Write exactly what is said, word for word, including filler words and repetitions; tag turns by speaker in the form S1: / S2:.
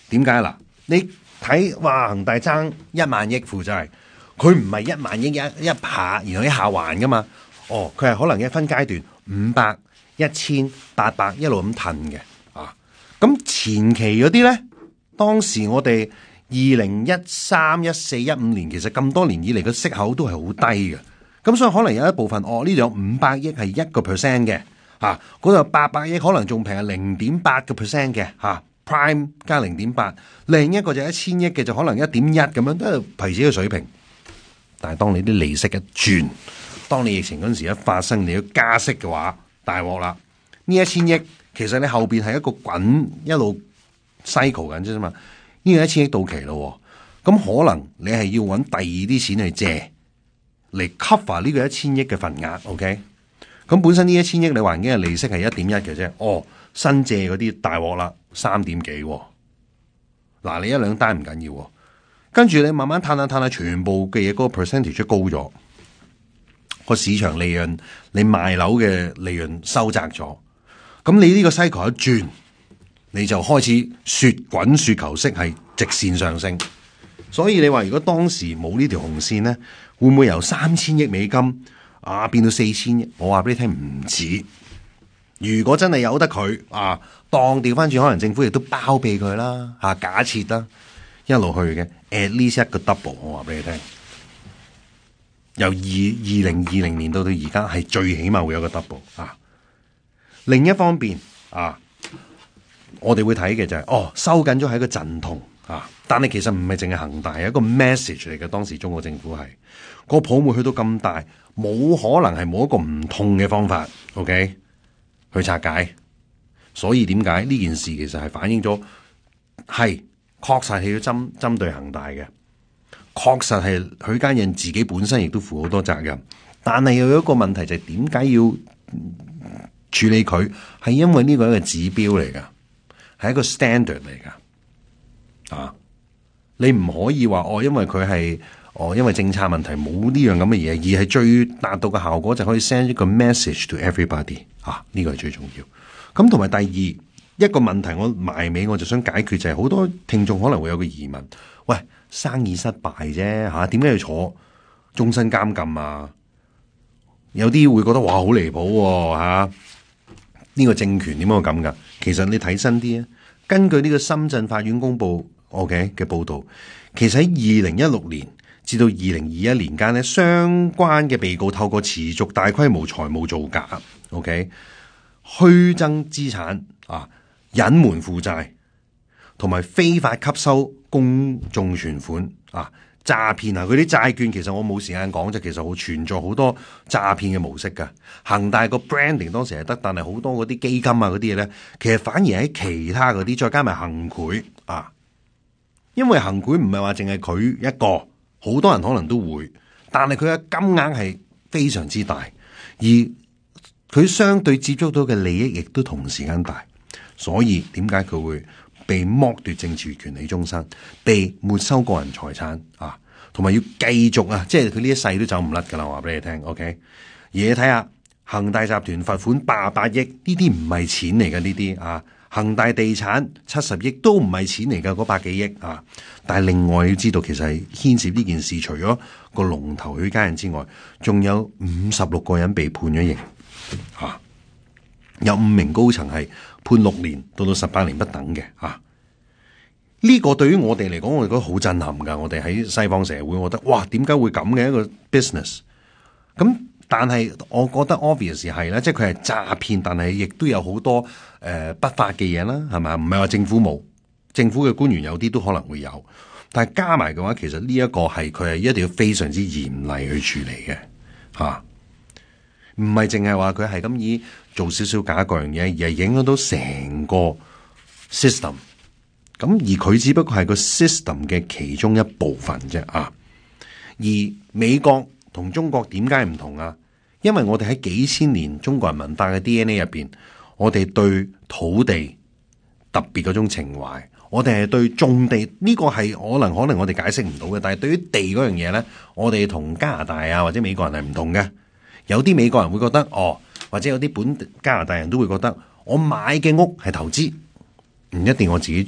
S1: 點解嗱？你睇哇，恒大爭一萬億負債，佢唔係一萬億一一下，然後一下還噶嘛？哦，佢係可能一分階段五百、一千、八百一路咁褪嘅啊。咁前期嗰啲咧，當時我哋二零一三、一四、一五年，其實咁多年以嚟個息口都係好低嘅。咁所以可能有一部分，哦呢度有五百億係一個 percent 嘅，嚇嗰度八百億可能仲平係零點八個 percent 嘅嚇 prime 加零點八，另一個就一千億嘅就可能一點一咁樣，都係皮子嘅水平。但係當你啲利息一轉，當你疫情嗰陣時一發生你要加息嘅話，大鑊啦！呢一千億其實你後邊係一個滾一路 cycle 緊啫嘛，呢個一千億到期咯，咁可能你係要揾第二啲錢去借。嚟 cover 呢個一千億嘅份額 ，OK？咁本身呢一千億你還嘅利息係一點一嘅啫，哦，新借嗰啲大鑊啦，三點幾，嗱你一兩單唔緊要，跟住你慢慢攤下攤下，全部嘅嘢嗰個 percentage 高咗，個市場利潤，你賣樓嘅利潤收窄咗，咁你呢個 cycle 一轉，你就開始雪滾雪球式係直線上升。所以你話如果當時冇呢條紅線咧，會唔會由三千億美金啊變到四千億？我話俾你聽唔止。如果真係由得佢啊，當調翻轉，可能政府亦都包庇佢啦嚇。假設啦，一路去嘅 at least 一個 double。我話俾你聽，由二二零二零年到到而家係最起碼會有個 double 啊。另一方面啊，我哋會睇嘅就係、是、哦，收緊咗係一個陣痛。啊！但係其實唔係淨係恒大，係一個 message 嚟嘅。當時中國政府係、個泡沫去到咁大，冇可能係冇一個唔痛嘅方法 ，OK 去拆解。所以點解呢件事其實係反映咗係確實係要針針對恒大嘅，確實係許家印自己本身亦都負好多責任。但係又有一個問題就係點解要處理佢？係因為呢個係一個指標嚟㗎，係一個 standard 嚟㗎。啊！你唔可以話哦，因為佢係哦，因為政策問題冇呢樣咁嘅嘢，而係最達到嘅效果就可以 send 一個 message to everybody 啊！呢個係最重要。咁同埋第二一個問題，我埋尾我就想解決就係、是、好多聽眾可能會有個疑問：喂，生意失敗啫嚇，點、啊、解要坐終身監禁啊？有啲會覺得哇，好離譜喎嚇！呢個政權點解會咁㗎？其實你睇真啲啊，根據呢個深圳法院公佈。OK 嘅報道，其實喺二零一六年至到二零二一年間咧，相關嘅被告透過持續大規模財務造假 ，OK 虛增資產啊、隱瞞負債，同埋非法吸收公眾存款啊、詐騙啊，嗰啲債券其實我冇時間講，就其實好存在好多詐騙嘅模式㗎。恒大個 branding 當時係得，但係好多嗰啲基金啊嗰啲嘢咧，其實反而喺其他嗰啲，再加埋行賄啊。因為行賄唔係話淨係佢一個，好多人可能都會，但係佢嘅金額係非常之大，而佢相對接觸到嘅利益亦都同時間大，所以點解佢會被剝奪政治權利終身，被沒收個人財產啊，同埋要繼續啊，即係佢呢一世都走唔甩噶啦，我話俾你聽 ，OK？而你睇下恒大集團罰款八百億，呢啲唔係錢嚟嘅呢啲啊。恒大地產七十億都唔係錢嚟㗎，嗰百幾億啊！但係另外要知道，其實係牽涉呢件事，除咗個龍頭許家印之外，仲有五十六個人被判咗刑，嚇、啊，有五名高層係判六年到到十八年不等嘅，嚇、啊。呢、這個對於我哋嚟講，我哋覺得好震撼㗎。我哋喺西方社會，我覺得哇，點解會咁嘅一個 business？咁但係我覺得 obvious 係啦，即係佢係詐騙，但係亦都有好多誒、呃、不法嘅嘢啦，係咪？唔係話政府冇，政府嘅官員有啲都可能會有，但係加埋嘅話，其實呢一個係佢係一定要非常之嚴厲去處理嘅，嚇、啊，唔係淨係話佢係咁以做少少假各樣嘢，而係影響到成個 system。咁而佢只不過係個 system 嘅其中一部分啫，啊，而美國同中國點解唔同啊？因為我哋喺幾千年中國人文化嘅 D N A 入邊，我哋對土地特別嗰種情懷，我哋係對種地呢、這個係可能可能我哋解釋唔到嘅，但係對於地嗰樣嘢咧，我哋同加拿大啊或者美國人係唔同嘅。有啲美國人會覺得哦，或者有啲本加拿大人都會覺得，我買嘅屋係投資，唔一定我自己。